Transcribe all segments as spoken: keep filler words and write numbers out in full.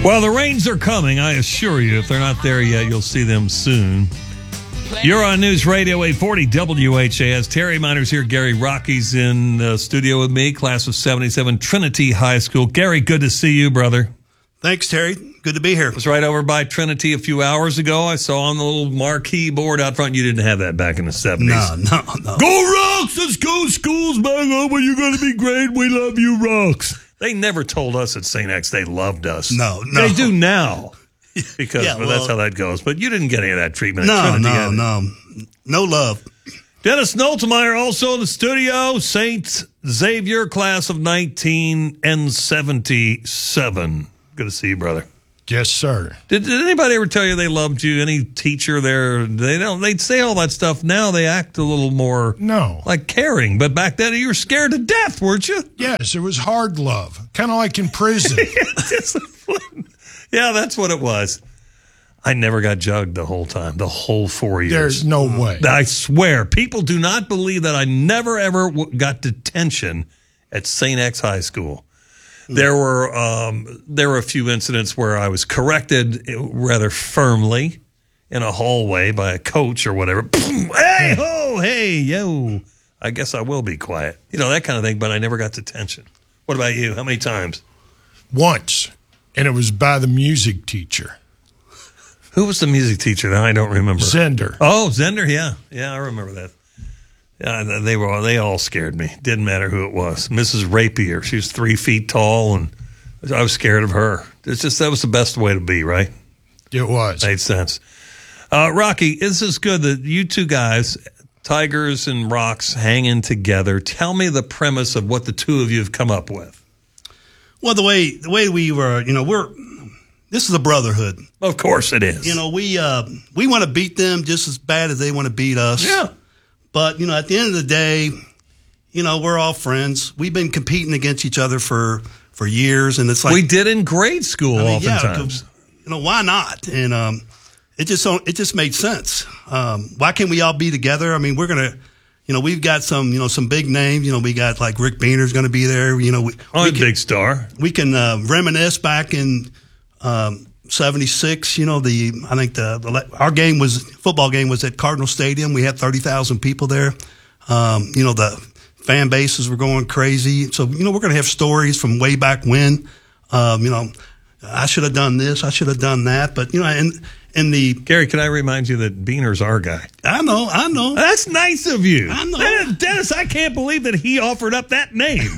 Well, the rains are coming, I assure you. If they're not there yet, you'll see them soon. You're on News Radio eight forty W H A S. Terry Miners here. Gary Rocky's in the studio with me, class of seventy-seven, Trinity High School. Gary, good to see you, brother. Thanks, Terry. Good to be here. I was right over by Trinity a few hours ago. I saw on the little marquee board out front. You didn't have that back in the seventies. No, no, no. Go Rocks! Let's go. School's back open. You're going to be great. We love you, Rocks. They never told us at Saint X they loved us. No, no. They do now. Because yeah, well, well, that's how that goes. But you didn't get any of that treatment. No, at Trinity, no, no. No love. Dennis Noltemeyer also in the studio. Saint Xavier, class of nineteen seventy-seven. Good to see you, brother. Yes, sir. Did, did anybody ever tell you they loved you? Any teacher there? They don't. They'd say all that stuff. Now they act a little more No. like caring. But back then you were scared to death, weren't you? Yes, it was hard love, kind of like in prison. Discipline. Yeah, that's what it was. I never got jugged the whole time, the whole four years. There's no way. I swear, people do not believe that I never, ever w- got detention at Saint X High School. There were um, there were a few incidents where I was corrected rather firmly in a hallway by a coach or whatever. Hey, ho, hey, yo. I guess I will be quiet. You know, that kind of thing, but I never got detention. What about you? How many times? Once, and it was by the music teacher. Who was the music teacher? Now I don't remember. Zender. Oh, Zender, yeah. Yeah, I remember that. Yeah, they were all, they all scared me. Didn't matter who it was. Missus Rapier, she was three feet tall, and I was scared of her. It's just that was the best way to be, right? It was. Made sense. Uh, Rocky, this is good that you two guys, Tigers and Rocks, hanging together. Tell me the premise of what the two of you have come up with. Well, the way the way we were, you know, we're this is a brotherhood. Of course it is. You know, we uh, we want to beat them just as bad as they want to beat us. Yeah. But, you know, at the end of the day, you know, we're all friends. We've been competing against each other for, for years. And it's like. We did in grade school I mean, oftentimes. Yeah, you know, why not? And um, it just it just made sense. Um, why can't we all be together? I mean, we're going to, you know, we've got some, you know, some big names. You know, we got like Rick Beaner's going to be there. You know, we, oh, we a can, big star. We can uh, reminisce back in um, seventy-six, you know, the I think the, the our game was football game was at Cardinal Stadium. We had thirty thousand people there. Um, you know, the fan bases were going crazy. So, you know, we're going to have stories from way back when. Um, you know, I should have done this, I should have done that. But, you know, and and the Gary, can I remind you that Beaner's our guy? I know, I know. That's nice of you. I know. Dennis, Dennis, I can't believe that he offered up that name.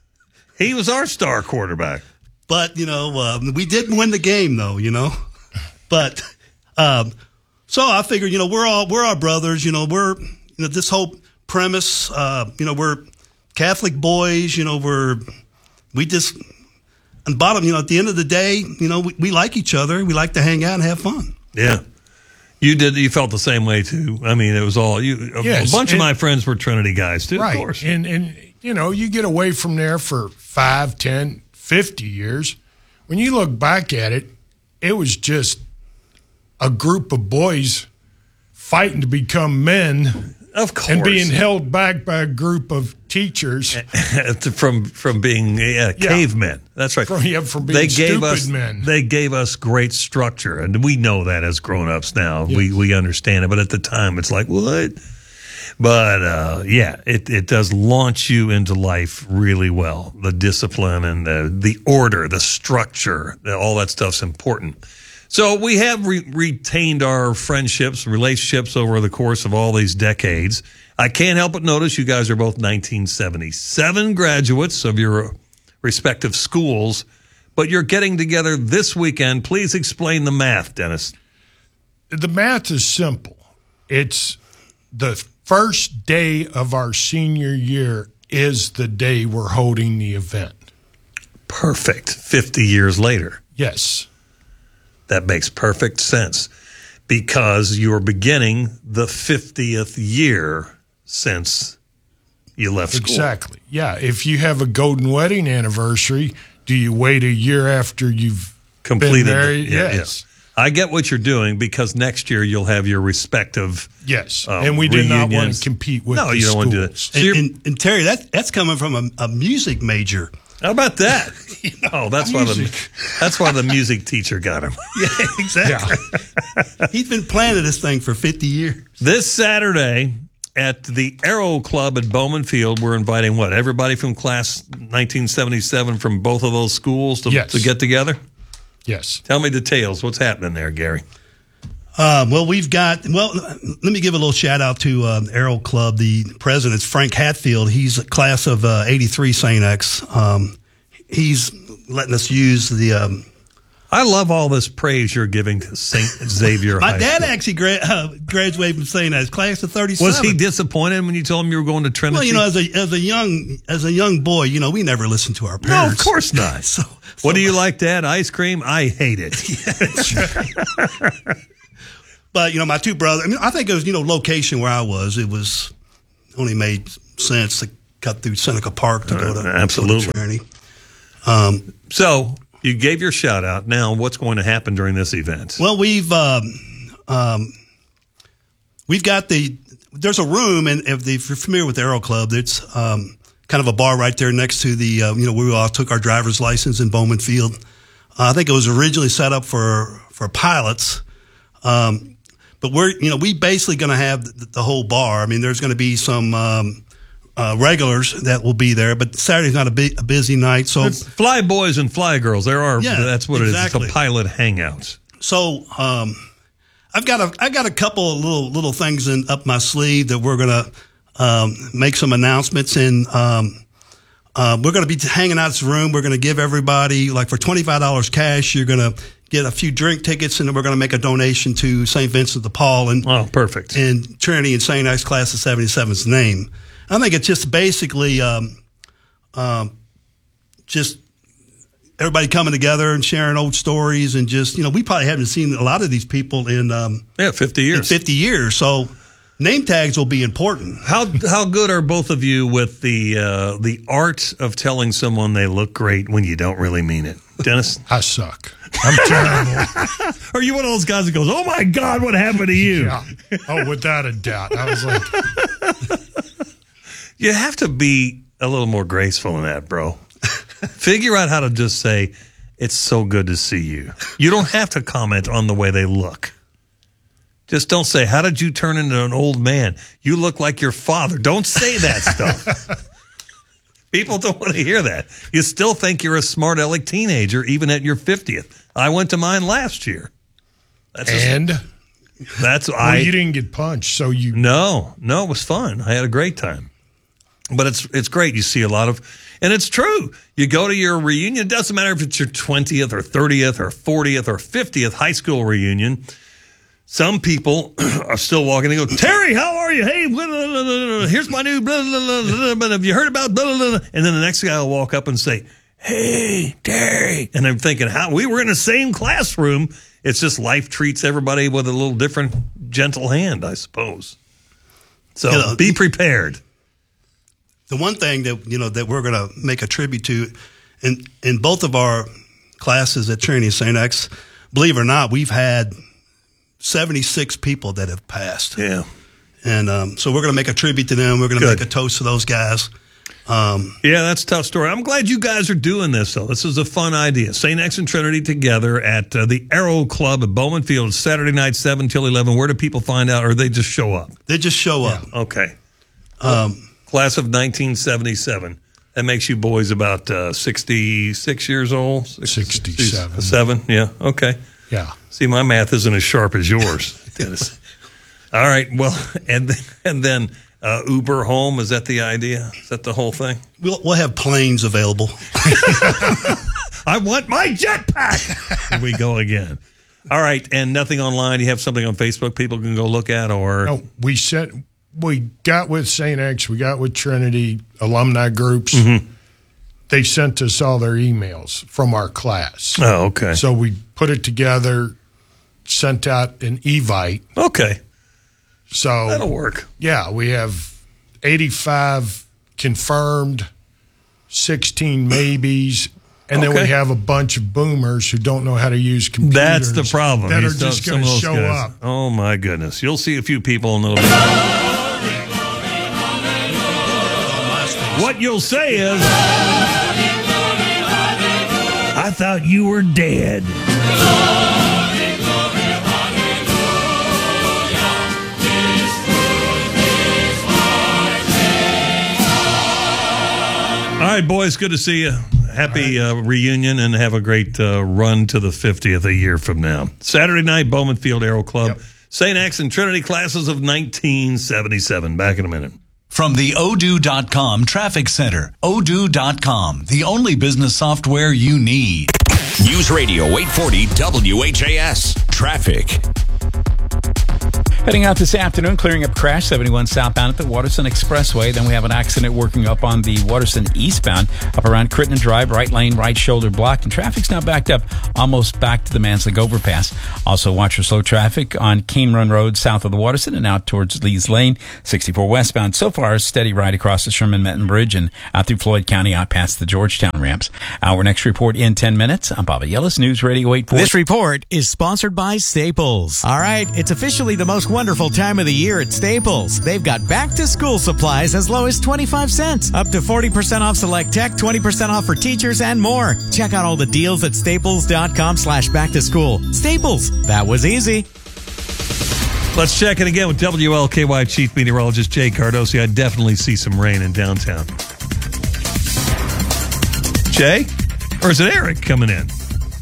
He was our star quarterback. But, you know, uh, we didn't win the game, though, you know. But um, so I figured, you know, we're all we're our brothers. You know, we're, you know, this whole premise, uh, you know, we're Catholic boys. You know, we're we just, and bottom, you know, at the end of the day, you know, we, we like each other. We like to hang out and have fun. Yeah. You did. You felt the same way, too. I mean, it was all, you. A, Yes, a bunch and, of my friends were Trinity guys, too, right. of course. And, and, you know, you get away from there for five, ten, fifty years. When you look back at it, it was just a group of boys fighting to become men. Of course. And being held back by a group of teachers. from from being yeah, Yeah. cavemen. That's right. From, yeah, from being they gave stupid us, men. They gave us great structure, and we know that as grown-ups now. Yes. We we understand it, but at the time, it's like, what? But, uh, yeah, it, it does launch you into life really well. The discipline and the, the order, the structure, all that stuff's important. So we have re- retained our friendships, relationships over the course of all these decades. I can't help but notice you guys are both nineteen seventy-seven graduates of your respective schools, but you're getting together this weekend. Please explain the math, Dennis. The math is simple. It's the first day of our senior year is the day we're holding the event. Perfect. fifty years later. Yes. That makes perfect sense because you're beginning the fiftieth year since you left school. Exactly. Yeah. If you have a golden wedding anniversary, do you wait a year after you've Completed been married? it. Yeah, yes. yeah. I get what you're doing because next year you'll have your respective Yes. uh, and we did not want reunions. to compete with No, the you don't want to do that. schools. So And, you're- and, and Terry, that that's coming from a, a music major. How about that? you know, oh, that's why the that's why the music teacher got him. Yeah, exactly. Yeah. He's been planning this thing for fifty years. This Saturday at the Aero Club at Bowman Field, we're inviting what? Everybody from class nineteen seventy-seven from both of those schools to, yes. to get together? Yes. Tell me details. What's happening there, Gary? Uh, well, we've got, well, let me give a little shout out to um, Aero Club. The president's Frank Hatfield. He's a class of uh, eighty-three Saint X. Um, he's letting us use the. Um, I love all this praise you're giving to Saint Xavier My High dad School. actually gra- uh, graduated from Saint X, class of thirty-seven. Was he disappointed when you told him you were going to Trinity? Well, you know, as a as a young as a young boy, you know, we never listened to our no, parents. of course not. so, so, what do you like, Dad? Ice cream? I hate it. But, you know, my two brothers, I mean, I think it was, you know, location where I was, it was only made sense to cut through Seneca Park to go to, uh, absolutely. Go to Trinity. Um, so you gave your shout out. Now, what's going to happen during this event? Well, we've um, um, we've got the there's a room, and if, the, if you're familiar with the Aero Club, it's um, kind of a bar right there next to the uh, you know where we all took our driver's license in Bowman Field. Uh, I think it was originally set up for for pilots. Um, But we're, you know, we basically going to have the, the whole bar. I mean, there's going to be some um, uh, regulars that will be there, but Saturday's not a, bi- a busy night. So it's fly boys and fly girls. There are. Yeah, that's what exactly. it is. It's a pilot hangout. So um, I've got a, I got a couple of little little things in up my sleeve that we're going to um, make some announcements in. Um, uh, we're going to be hanging out in this room. We're going to give everybody, like for twenty-five dollars cash, you're going to get a few drink tickets, and then we're going to make a donation to Saint Vincent de Paul and oh, perfect. in Trinity and Saint X class of seventy-seven's name. I think it's just basically um, um, just everybody coming together and sharing old stories, and just, you know, we probably haven't seen a lot of these people in um, yeah fifty years. In fifty years, so name tags will be important. How how good are both of you with the uh, the art of telling someone they look great when you don't really mean it, Dennis? I suck. I'm terrible. Are you one of those guys that goes, "Oh my God, what happened to you?" Yeah. Oh, without a doubt. I was like, you have to be a little more graceful than that, bro. Figure out how to just say, "It's so good to see you." You don't have to comment on the way they look. Just don't say, "How did you turn into an old man? You look like your father." Don't say that stuff. People don't want to hear that. You still think you're a smart aleck teenager, even at your fiftieth. I went to mine last year. That's and just, that's well, I. you didn't get punched, so you No, no, it was fun. I had a great time. But it's it's great. You see a lot of, and it's true. You go to your reunion. It doesn't matter if it's your twentieth or thirtieth or fortieth or fiftieth high school reunion. Some people are still walking. They go, "Terry, how are you? Hey, blah, blah, blah, blah, here's my new blah, blah, blah, blah, blah. Have you heard about blah, blah, blah?" And then the next guy will walk up and say, "Hey, Terry." And I'm thinking, how we were in the same classroom. It's just life treats everybody with a little different gentle hand, I suppose. So You know, be prepared. The one thing that, you know, that we're going to make a tribute to, in in both of our classes at Trinity and Saint X, believe it or not, we've had seventy-six people that have passed. Yeah. And um, so we're going to make a tribute to them. We're going to Good. make a toast to those guys. Um, Yeah, that's a tough story. I'm glad you guys are doing this, though. This is a fun idea. Saint X and Trinity together at uh, the Aero Club at Bowman Field, Saturday night, seven till eleven. Where do people find out, or they just show up? they just show up. Okay. Um, Class of nineteen seventy-seven. That makes you boys about uh, sixty-six years old? sixty-seven. Seven, yeah, okay. yeah. See, my math isn't as sharp as yours, Dennis. All right, well, and then, and then uh, Uber home, is that the idea? Is that the whole thing? we'll, we'll have planes available. I want my jetpack. Here we go again. All right, and nothing online. You have something on Facebook people can go look at, or No, we set we got with Saint X, we got with Trinity alumni groups. Mm-hmm. They sent us all their emails from our class. oh, okay, So we put it together, sent out an Evite. okay, So that'll work. yeah, we have eighty-five confirmed, sixteen maybes, and then Okay. we have a bunch of boomers who don't know how to use computers. That's the problem. That You are still- just some going to of those show guys- up. Oh my goodness, you'll see a few people in a little bit. What you'll say is, I thought you were dead. All right, boys, good to see you. Happy uh, reunion, and have a great uh, run to the fiftieth a year from now. Saturday night, Bowman Field Aero Club, yep. Saint X and Trinity classes of nineteen seventy-seven. Back in a minute. From the odoo dot com Traffic Center, odoo dot com, the only business software you need. News Radio eight forty W H A S. Traffic. Heading out this afternoon, clearing up crash, seventy-one southbound at the Waterson Expressway. Then we have an accident working up on the Waterson eastbound, up around Crittenden Drive, right lane, right shoulder blocked. And traffic's now backed up almost back to the Manslick overpass. Also watch for slow traffic on Cane Run Road south of the Waterson and out towards Lee's Lane, sixty-four westbound. So far, a steady ride across the Sherman-Menton Bridge and out through Floyd County, out past the Georgetown ramps. Our next report in ten minutes. I'm Bobby Yellis, News Radio eight forty. This report is sponsored by Staples. All right, it's officially the most wonderful time of the year at Staples. They've got back-to-school supplies as low as twenty-five cents, up to forty percent off select tech, twenty percent off for teachers, and more. Check out all the deals at staples dot com slash back to school. Staples, that was easy. Let's check in again with W L K Y Chief Meteorologist Jay Cardosi. I definitely see some rain in downtown. Jay? Or is it Eric coming in?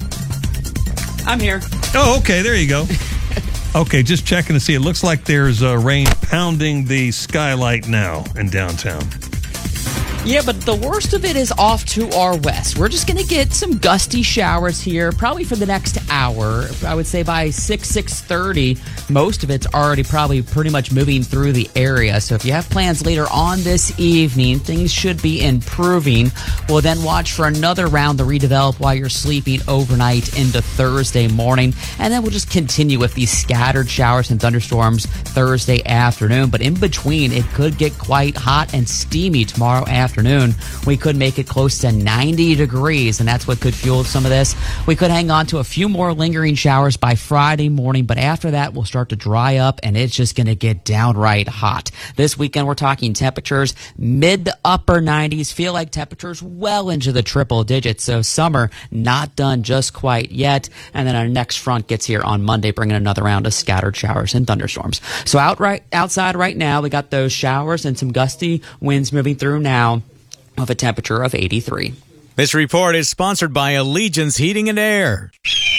I'm here. Oh, okay. There you go. Okay, just checking to see. It looks like there's uh, rain pounding the skylight now in downtown. Yeah, but the worst of it is off to our west. We're just going to get some gusty showers here, probably for the next hour. I would say by six, six thirty, most of it's already probably pretty much moving through the area. So if you have plans later on this evening, things should be improving. We'll then watch for another round to redevelop while you're sleeping overnight into Thursday morning. And then we'll just continue with these scattered showers and thunderstorms Thursday afternoon. But in between, it could get quite hot and steamy tomorrow afternoon. Afternoon, we could make it close to ninety degrees, and that's what could fuel some of this. We could hang on to a few more lingering showers by Friday morning, but after that, we'll start to dry up, and it's just going to get downright hot. This weekend, we're talking temperatures mid to upper nineties, feel like temperatures well into the triple digits, so summer not done just quite yet, and then our next front gets here on Monday, bringing another round of scattered showers and thunderstorms. So out right outside right now, we got those showers and some gusty winds moving through now, of a temperature of eighty-three. This report is sponsored by Allegiance Heating and Air.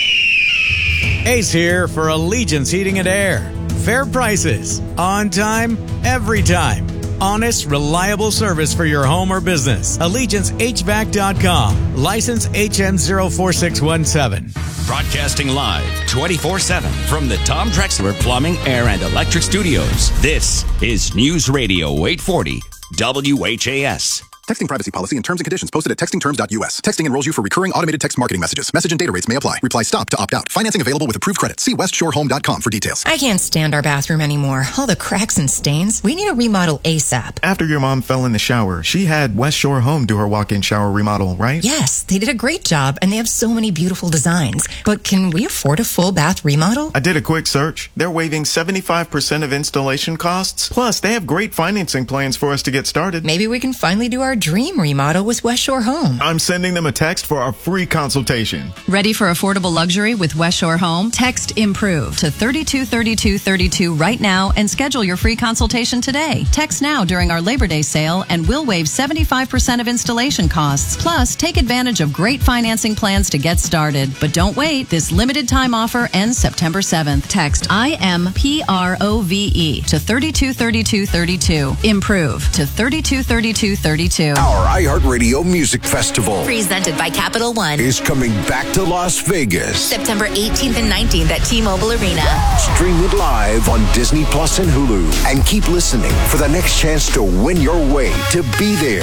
Ace here for Allegiance Heating and Air. Fair prices, on time, every time. Honest, reliable service for your home or business. Allegiance H V A C dot com. License H M zero four six one seven. Broadcasting live twenty-four seven from the Tom Drexler Plumbing, Air, and Electric Studios. This is News Radio eight forty W H A S. Texting privacy policy and terms and conditions posted at texting terms dot U S. Texting enrolls you for recurring automated text marketing messages. Message and data rates may apply. Reply STOP to opt out. Financing available with approved credit. See west shore home dot com for details. I can't stand our bathroom anymore. All the cracks and stains. We need a remodel ASAP. After your mom fell in the shower, she had West Shore Home do her walk-in shower remodel, right? Yes, they did a great job, and they have so many beautiful designs. But can we afford a full bath remodel? I did a quick search. They're waiving seventy-five percent of installation costs. Plus, they have great financing plans for us to get started. Maybe we can finally do our dream remodel with West Shore Home. I'm sending them a text for our free consultation. Ready for affordable luxury with West Shore Home? Text IMPROVE to thirty-two thirty-two thirty-two right now and schedule your free consultation today. Text now during our Labor Day sale and we'll waive seventy-five percent of installation costs. Plus, take advantage of great financing plans to get started. But don't wait. This limited time offer ends September seventh. Text I M P R O V E to thirty-two thirty-two thirty-two. IMPROVE to thirty-two thirty-two thirty-two. Our iHeart Radio Music Festival, presented by Capital One, is coming back to Las Vegas September eighteenth and nineteenth at T-Mobile Arena. Stream it live on Disney Plus and Hulu, and keep listening for the next chance to win your way to be there.